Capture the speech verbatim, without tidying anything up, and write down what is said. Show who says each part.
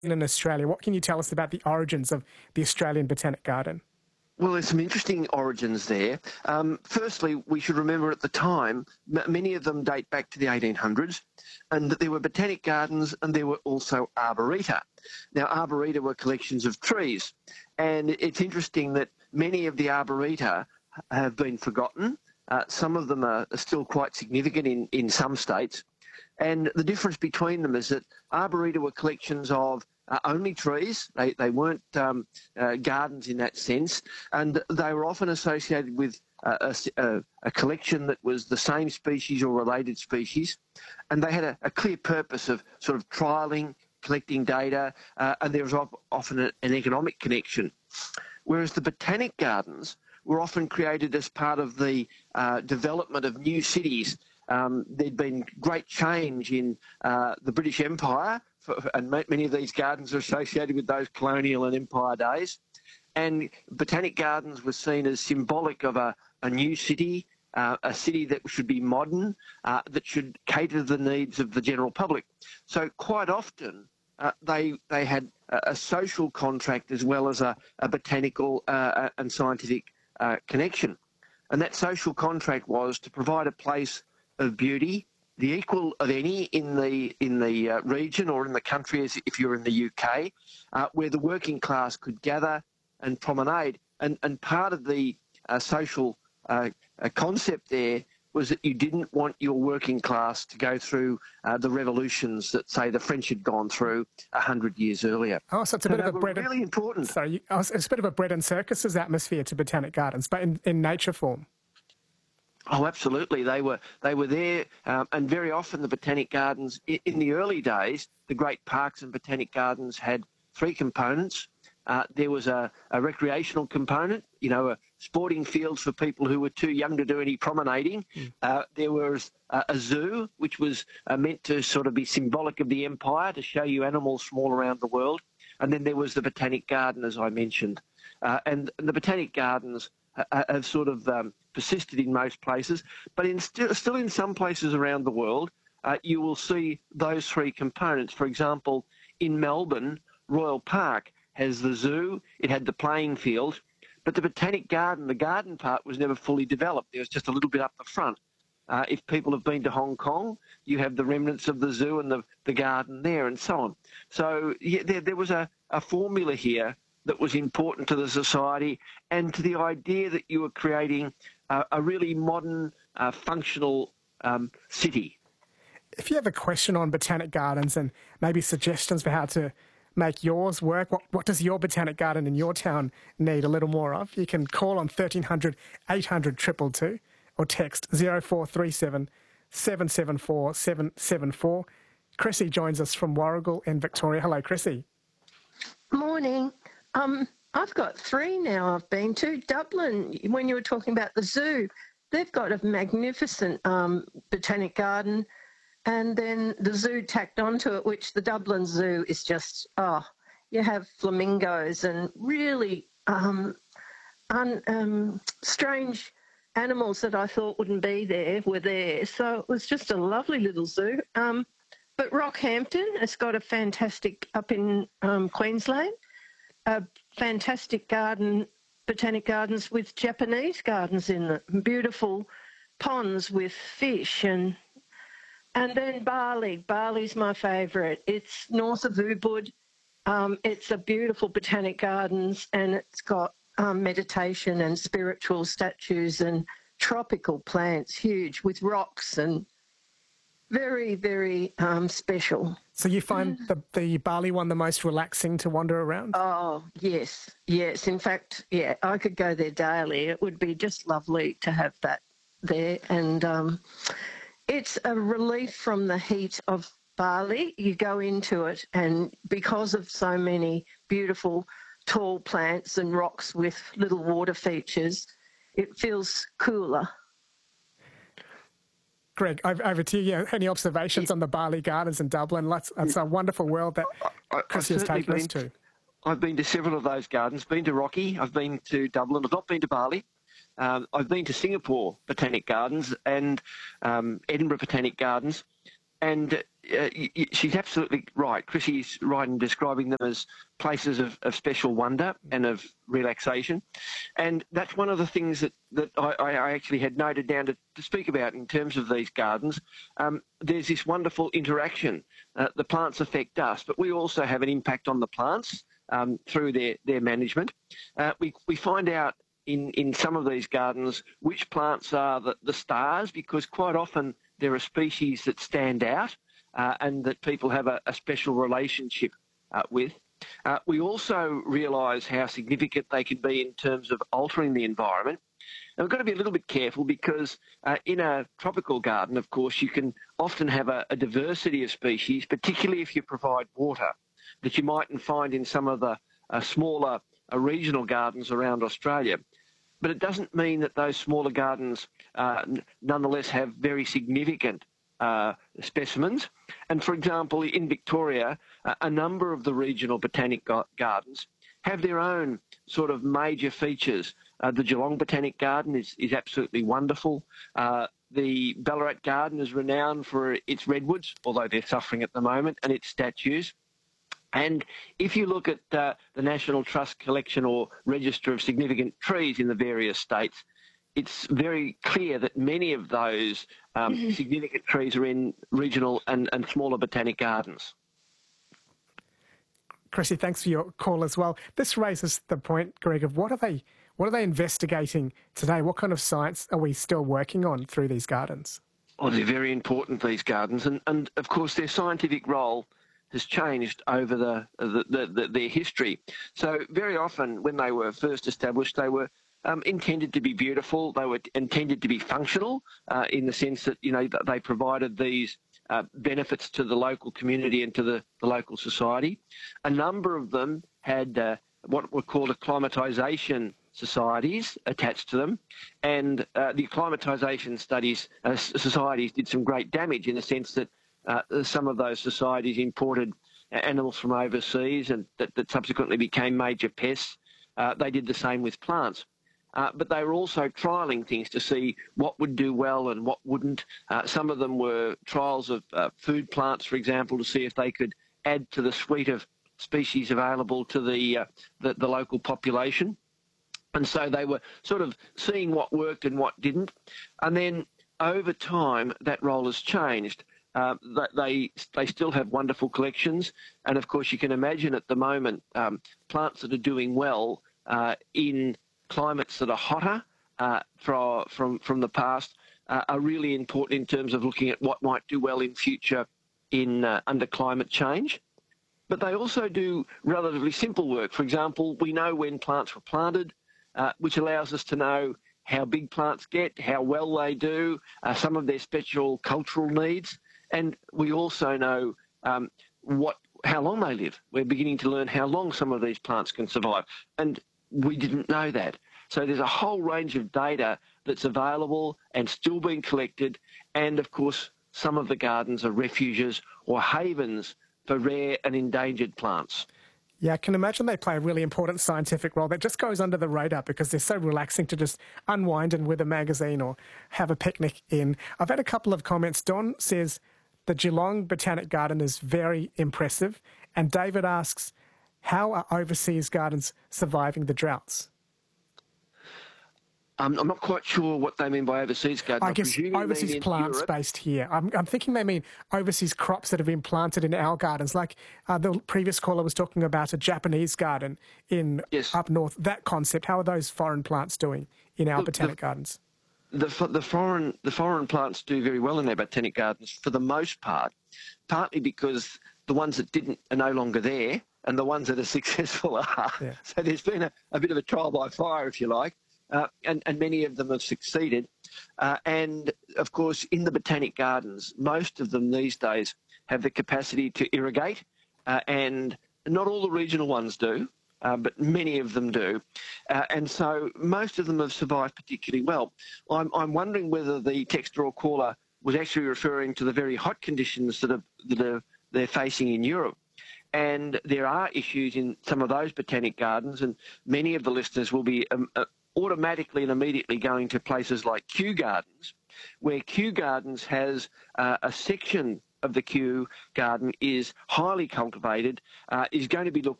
Speaker 1: in Australia. What can you tell us about the origins of the Australian Botanic Garden?
Speaker 2: Well, there's some interesting origins there. Um, firstly, we should remember at the time, m- many of them date back to the eighteen hundreds, and that there were botanic gardens and there were also arboreta. Now, arboreta were collections of trees, and it's interesting that many of the arboreta have been forgotten. Uh, some of them are, are still quite significant in, in some states. And the difference between them is that arboreta were collections of uh, only trees. They, they weren't um, uh, gardens in that sense. And they were often associated with uh, a, a, a collection that was the same species or related species. And they had a, a clear purpose of sort of trialling, collecting data, uh, and there was often a, an economic connection. Whereas the botanic gardens were often created as part of the uh, development of new cities. Um, there'd been great change in uh, the British Empire, for, and many of these gardens are associated with those colonial and empire days. And botanic gardens were seen as symbolic of a, a new city, uh, a city that should be modern, uh, that should cater to the needs of the general public. So quite often uh, they they had a, a social contract as well as a, a botanical uh, and scientific uh, connection. And that social contract was to provide a place of beauty, the equal of any in the in the uh, region or in the country, as if you're in the U K, uh, where the working class could gather and promenade. And and part of the uh, social uh, uh, concept there was that you didn't want your working class to go through uh, the revolutions that, say, the French had gone through a hundred years earlier.
Speaker 1: Oh, so it's a
Speaker 2: so
Speaker 1: bit of a bread
Speaker 2: really
Speaker 1: and,
Speaker 2: important.
Speaker 1: Sorry, you, oh, it's a bit of a bread and circuses atmosphere to botanic gardens, but in, in nature form.
Speaker 2: Oh, absolutely. They were they were there, um, and very often the botanic gardens, in, in the early days, the great parks and botanic gardens had three components. Uh, there was a, a recreational component, you know, a sporting fields for people who were too young to do any promenading. Mm. Uh, there was a, a zoo, which was uh, meant to sort of be symbolic of the empire, to show you animals from all around the world. And then there was the botanic garden, as I mentioned. Uh, and, and the botanic gardens uh, have sort of um, persisted in most places, but in st- still in some places around the world, uh, you will see those three components. For example, in Melbourne, Royal Park has the zoo, it had the playing field, but the botanic garden, the garden part, was never fully developed. There was just a little bit up the front. Uh, if people have been to Hong Kong, you have the remnants of the zoo and the, the garden there and so on. So yeah, there, there was a, a formula here that was important to the society and to the idea that you were creating a, a really modern, uh, functional um, city.
Speaker 1: If you have a question on botanic gardens and maybe suggestions for how to make yours work, what, what does your botanic garden in your town need a little more of? You can call on thirteen hundred, eight hundred, two two two or text zero four three seven, seven seven four, seven seven four. Chrissy joins us from Warragul in Victoria. Hello, Chrissy.
Speaker 3: Morning. Um, I've got three now I've been to. Dublin, when you were talking about the zoo, they've got a magnificent um, botanic garden, and then the zoo tacked onto it, which the Dublin Zoo is just, oh, you have flamingos and really um, un, um, strange animals that I thought wouldn't be there were there. So it was just a lovely little zoo. Um, but Rockhampton has got a fantastic, up in um, Queensland, a fantastic garden, botanic gardens with Japanese gardens in them, beautiful ponds with fish. And and then Bali. Bali's my favourite. It's north of Ubud. Um, it's a beautiful botanic gardens, and it's got um, meditation and spiritual statues and tropical plants, huge, with rocks and very, very um, special.
Speaker 1: So you find the, the Bali one the most relaxing to wander around?
Speaker 3: Oh, yes, yes. In fact, yeah, I could go there daily. It would be just lovely to have that there. And um, it's a relief from the heat of Bali. You go into it, and because of so many beautiful tall plants and rocks with little water features, it feels cooler.
Speaker 1: Greg, over to you. Any observations on the Bali Gardens in Dublin? That's, that's a wonderful world that Chrissy has taken us to.
Speaker 2: I've been to several of those gardens, been to Rocky, I've been to Dublin, I've not been to Bali. Um, I've been to Singapore Botanic Gardens and um, Edinburgh Botanic Gardens. and uh, y- y- she's absolutely right. Chrissy's right in describing them as places of, of special wonder and of relaxation. And that's one of the things that, that I, I actually had noted down to, to speak about in terms of these gardens. Um, there's this wonderful interaction. Uh, the plants affect us, but we also have an impact on the plants um, through their, their management. Uh, we, we find out in, in some of these gardens which plants are the, the stars, because quite often there are species that stand out uh, and that people have a, a special relationship uh, with. Uh, we also realise how significant they can be in terms of altering the environment. And we've got to be a little bit careful because uh, in a tropical garden, of course, you can often have a, a diversity of species, particularly if you provide water, that you mightn't find in some of the uh, smaller uh, regional gardens around Australia. But it doesn't mean that those smaller gardens uh, n- nonetheless have very significant uh, specimens. And for example, in Victoria, uh, a number of the regional botanic go- gardens have their own sort of major features. Uh, the Geelong Botanic Garden is, is absolutely wonderful. Uh, the Ballarat Garden is renowned for its redwoods, although they're suffering at the moment, and its statues. And if you look at uh, the National Trust collection or register of significant trees in the various states, it's very clear that many of those um, mm-hmm. significant trees are in regional and, and smaller botanic gardens.
Speaker 1: Chrissy, thanks for your call as well. This raises the point, Greg, of what are they what are they investigating today? What kind of science are we still working on through these gardens?
Speaker 2: Oh, they're very important, these gardens, and, and of course their scientific role has changed over the, the, the, the their history. So very often when they were first established, they were um, intended to be beautiful. They were intended to be functional uh, in the sense that, you know, they provided these uh, benefits to the local community and to the, the local society. A number of them had uh, what were called acclimatisation societies attached to them, and uh, the acclimatisation studies uh, societies did some great damage in the sense that Uh, some of those societies imported animals from overseas and that, that subsequently became major pests. Uh, they did the same with plants. Uh, but they were also trialling things to see what would do well and what wouldn't. Uh, some of them were trials of uh, food plants, for example, to see if they could add to the suite of species available to the, uh, the, the local population. And so they were sort of seeing what worked and what didn't. And then over time, that role has changed. Uh, they they still have wonderful collections, and of course you can imagine at the moment um, plants that are doing well uh, in climates that are hotter uh, from from from the past uh, are really important in terms of looking at what might do well in future in uh, under climate change. But they also do relatively simple work. For example, we know when plants were planted, uh, which allows us to know how big plants get, how well they do, uh, some of their special cultural needs. And we also know um, what, how long they live. We're beginning to learn how long some of these plants can survive. And we didn't know that. So there's a whole range of data that's available and still being collected. And, of course, some of the gardens are refuges or havens for rare and endangered plants.
Speaker 1: Yeah, I can imagine they play a really important scientific role that just goes under the radar because they're so relaxing to just unwind and with a magazine or have a picnic in. I've had a couple of comments. Don says the Geelong Botanic Garden is very impressive. And David asks, how are overseas gardens surviving the droughts?
Speaker 2: Um, I'm not quite sure what they mean by overseas garden.
Speaker 1: I guess overseas plants Europe. based here. I'm, I'm thinking they mean overseas crops that have been planted in our gardens. Like uh, the previous caller was talking about a Japanese garden in
Speaker 2: yes.
Speaker 1: up north. That concept, how are those foreign plants doing in our Look, botanic
Speaker 2: the,
Speaker 1: gardens?
Speaker 2: The, the, foreign, the foreign plants do very well in their botanic gardens for the most part, partly because the ones that didn't are no longer there and the ones that are successful are. Yeah. So there's been a, a bit of a trial by fire, if you like. Uh, and, and many of them have succeeded. Uh, and, of course, in the botanic gardens, most of them these days have the capacity to irrigate, uh, and not all the regional ones do, uh, but many of them do. Uh, and so most of them have survived particularly well. I'm, I'm wondering whether the texter or caller was actually referring to the very hot conditions that, are, that are, they're facing in Europe. And there are issues in some of those botanic gardens, and many of the listeners will be um, uh, automatically and immediately going to places like Kew Gardens, where Kew Gardens has uh, a section of the Kew Garden is highly cultivated, uh, is going to be looked